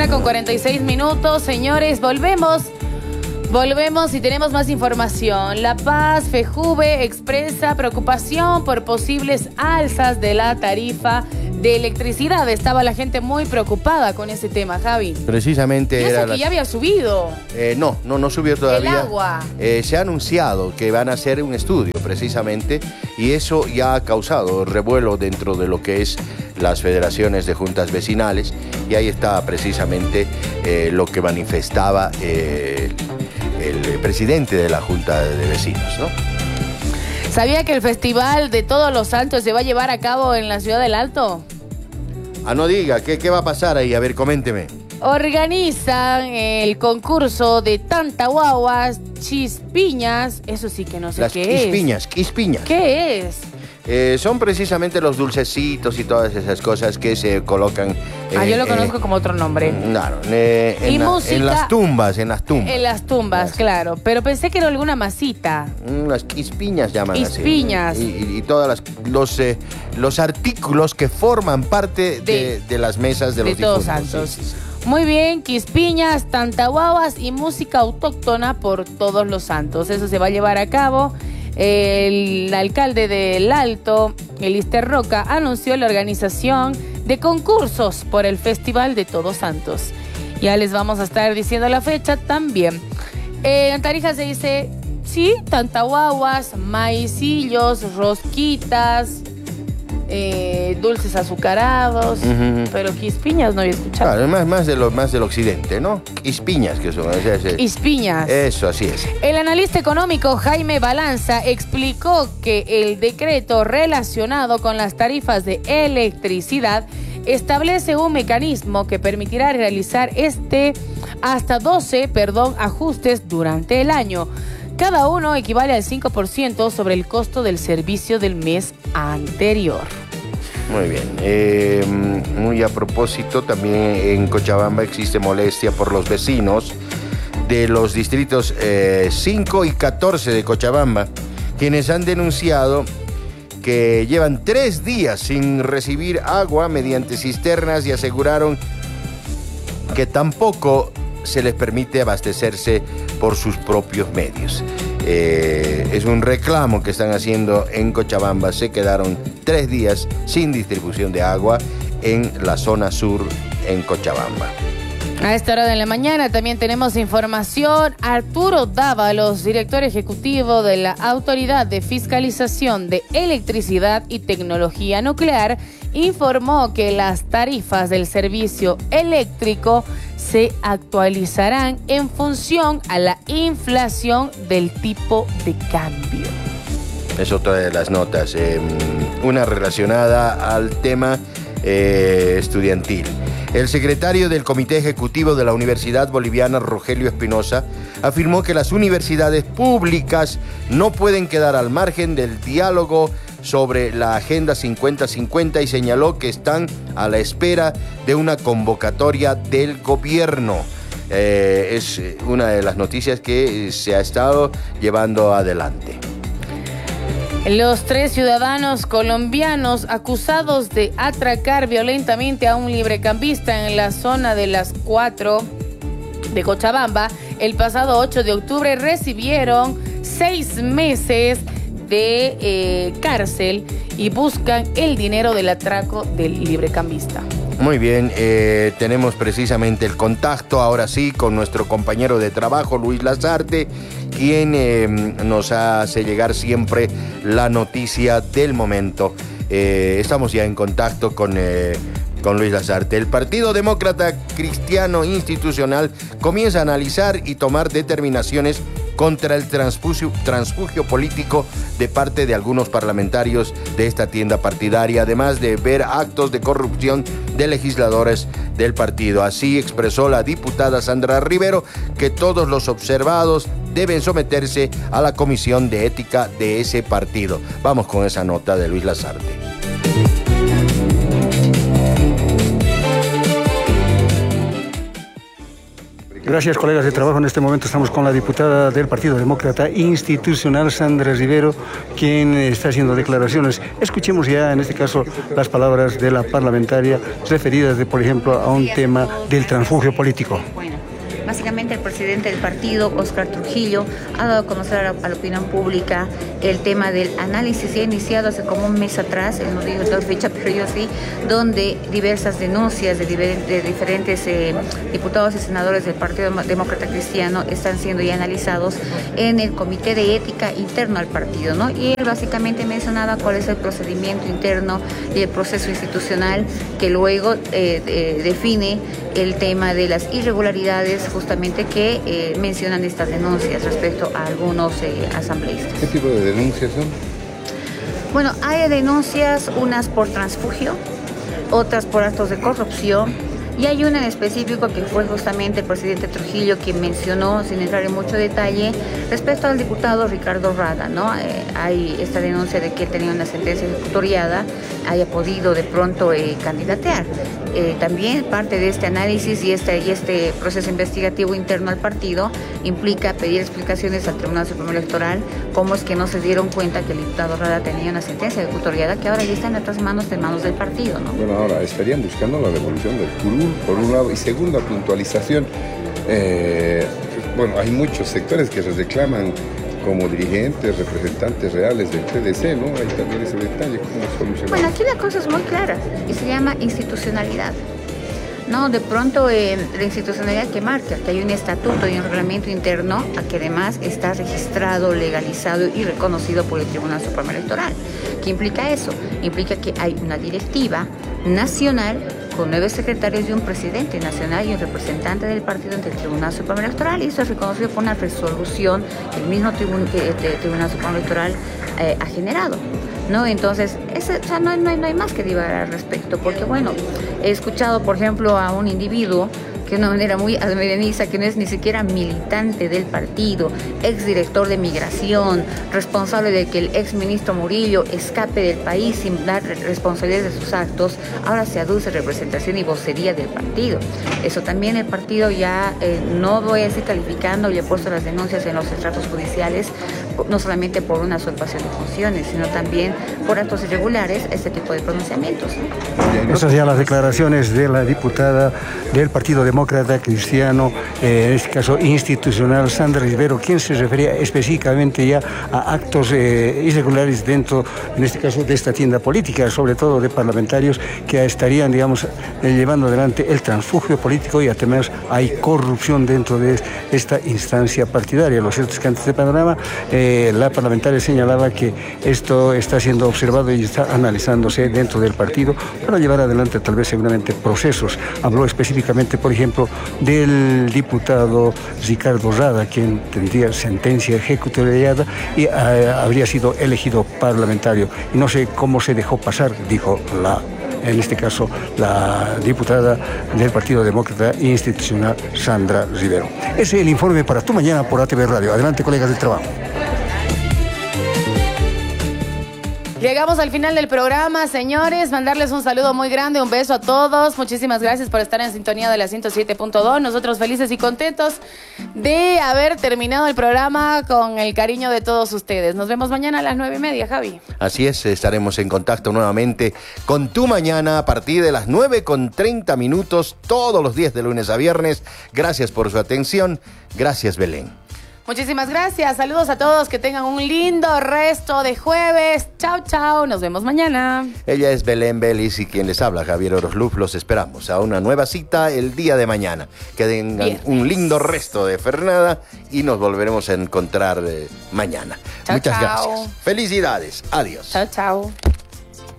1:46, señores, volvemos y tenemos más información. La Paz, FEJUVE, expresa preocupación por posibles alzas de la tarifa de electricidad. Estaba la gente muy preocupada con ese tema, Javi. Precisamente ¿Y eso que ya había subido? No subió todavía. El agua. Se ha anunciado que van a hacer un estudio precisamente y eso ya ha causado revuelo dentro de lo que es las federaciones de juntas vecinales y ahí está precisamente lo que manifestaba el presidente de la Junta de Vecinos, ¿no? ¿Sabía que el Festival de Todos los Santos se va a llevar a cabo en la ciudad del Alto? No diga, ¿qué va a pasar ahí? A ver, coménteme. Organizan el concurso de tantahuaguas, chispiñas, eso sí que no sé qué es. Quispiñas. ¿Qué es? Son precisamente los dulcecitos y todas esas cosas que se colocan. Yo lo conozco como otro nombre. Claro. Música. En las tumbas. En las tumbas, claro. Pero pensé que era alguna masita. Las quispiñas llaman quispiñas. Y todos los artículos que forman parte de las mesas de los Todos difuntos. Santos. Sí. Muy bien, quispiñas, tantahuaguas y música autóctona por Todos los Santos. Eso se va a llevar a cabo. El alcalde del Alto, Elister Roca, anunció la organización de concursos por el Festival de Todos Santos. Ya les vamos a estar diciendo la fecha también. En Tarija se dice, sí, tantahuaguas, maicillos, rosquitas, dulces azucarados, pero quispiñas no había escuchado. Claro, más del occidente, ¿no? Quispiñas que son. Quispiñas. Eso, así es. El analista económico Jaime Balanza explicó que el decreto relacionado con las tarifas de electricidad establece un mecanismo que permitirá realizar hasta 12 ajustes durante el año. Cada uno equivale al 5% sobre el costo del servicio del mes anterior. Muy bien. Muy a propósito, también en Cochabamba existe molestia por los vecinos de los distritos 5 y 14 de Cochabamba, quienes han denunciado que llevan 3 días sin recibir agua mediante cisternas y aseguraron que tampoco se les permite abastecerse por sus propios medios. Es un reclamo que están haciendo en Cochabamba. Se quedaron 3 días sin distribución de agua en la zona sur en Cochabamba. A esta hora de la mañana también tenemos información. Arturo Dávalos, director ejecutivo de la Autoridad de Fiscalización de Electricidad y Tecnología Nuclear, informó que las tarifas del servicio eléctrico se actualizarán en función a la inflación del tipo de cambio. Es otra de las notas, una relacionada al tema estudiantil. El secretario del Comité Ejecutivo de la Universidad Boliviana, Rogelio Espinosa, afirmó que las universidades públicas no pueden quedar al margen del diálogo sobre la Agenda 50-50 y señaló que están a la espera de una convocatoria del gobierno. Es una de las noticias que se ha estado llevando adelante. Los 3 ciudadanos colombianos acusados de atracar violentamente a un librecambista en la zona de las 4 de Cochabamba el pasado 8 de octubre recibieron 6 meses de cárcel y buscan el dinero del atraco del librecambista. Muy bien, tenemos precisamente el contacto ahora sí con nuestro compañero de trabajo, Luis Lazarte, quien nos hace llegar siempre la noticia del momento. Estamos ya en contacto con Luis Lazarte. El Partido Demócrata Cristiano Institucional comienza a analizar y tomar determinaciones contra el transfugio político de parte de algunos parlamentarios de esta tienda partidaria, además de ver actos de corrupción de legisladores del partido. Así expresó la diputada Sandra Rivero que todos los observados deben someterse a la Comisión de Ética de ese partido. Vamos con esa nota de Luis Lazarte. Gracias, colegas de trabajo. En este momento estamos con la diputada del Partido Demócrata Institucional, Sandra Rivero, quien está haciendo declaraciones. Escuchemos ya, en este caso, las palabras de la parlamentaria referidas, por ejemplo, a un tema del transfugio político. Básicamente el presidente del partido, Óscar Trujillo, ha dado a conocer a la opinión pública el tema del análisis ya iniciado hace como un mes atrás, él no dijo la fecha, pero yo sí, donde diversas denuncias de diferentes diputados y senadores del Partido Demócrata Cristiano están siendo ya analizados en el Comité de Ética interno al partido, ¿no? Y él básicamente mencionaba cuál es el procedimiento interno y el proceso institucional que luego define el tema de las irregularidades justamente que mencionan estas denuncias respecto a algunos asambleístas. ¿Qué tipo de denuncias son? Bueno, hay denuncias, unas por transfugio, otras por actos de corrupción, y hay una en específico que fue justamente el presidente Trujillo quien mencionó, sin entrar en mucho detalle, respecto al diputado Ricardo Rada, ¿no? Hay esta denuncia de que él tenía una sentencia ejecutoriada, haya podido de pronto candidatear. También parte de este análisis y este proceso investigativo interno al partido implica pedir explicaciones al Tribunal Supremo Electoral cómo es que no se dieron cuenta que el diputado Rada tenía una sentencia ejecutoriada que ahora ya está en otras manos del partido, ¿no? Bueno, ahora estarían buscando la devolución del curul, por un lado, y segunda puntualización, bueno, hay muchos sectores que se reclaman como dirigentes, representantes reales del PDC, ¿no? Hay también ese detalle, ¿cómo solucionar? Bueno, aquí la cosa es muy clara y se llama institucionalidad. No, de pronto la institucionalidad que marca que hay un estatuto y un reglamento interno a que además está registrado, legalizado y reconocido por el Tribunal Supremo Electoral. ¿Qué implica eso? Implica que hay una directiva nacional con 9 secretarios y un presidente nacional y un representante del partido ante el Tribunal Supremo Electoral, y eso es reconocido por una resolución que el mismo Tribunal Supremo Electoral ha generado, ¿no? Entonces, no hay más que divagar al respecto, porque bueno, he escuchado, por ejemplo, a un individuo que de una manera muy advenediza, que no es ni siquiera militante del partido, exdirector de migración, responsable de que el exministro Murillo escape del país sin dar responsabilidades de sus actos, ahora se aduce representación y vocería del partido. Eso también el partido ya, no voy a decir calificando, ya ha puesto las denuncias en los estratos judiciales, no solamente por una usurpación de funciones, sino también por actos irregulares, este tipo de pronunciamientos, ¿no? Esas ya las declaraciones de la diputada del Partido Demócrata Cristiano, en este caso institucional, Sandra Rivero, quien se refería específicamente ya a actos irregulares dentro, en este caso, de esta tienda política, sobre todo de parlamentarios que estarían, digamos, llevando adelante el transfugio político, y además hay corrupción dentro de esta instancia partidaria. Lo cierto es que ante este panorama, la parlamentaria señalaba que esto está siendo observado y está analizándose dentro del partido para llevar adelante tal vez seguramente procesos. Habló específicamente, por ejemplo, del diputado Ricardo Rada, quien tendría sentencia ejecutoriada y habría sido elegido parlamentario. Y no sé cómo se dejó pasar, dijo en este caso, la diputada del Partido Demócrata Institucional, Sandra Rivero. Ese es el informe para Tu Mañana por ATV Radio. Adelante, colegas del trabajo. Llegamos al final del programa, señores. Mandarles un saludo muy grande, un beso a todos. Muchísimas gracias por estar en sintonía de la 107.2. Nosotros felices y contentos de haber terminado el programa con el cariño de todos ustedes. Nos vemos mañana a las 9:30, Javi. Así es, estaremos en contacto nuevamente con Tu Mañana a partir de las 9:30 todos los días de lunes a viernes. Gracias por su atención. Gracias, Belén. Muchísimas gracias. Saludos a todos. Que tengan un lindo resto de jueves. Chao, chao. Nos vemos mañana. Ella es Belén Belis y quien les habla, Javier Orosluf. Los esperamos a una nueva cita el día de mañana. Que tengan un lindo resto de jornada y nos volveremos a encontrar mañana. Chao, Muchas chao. gracias. Felicidades. Adiós. Chao, chao.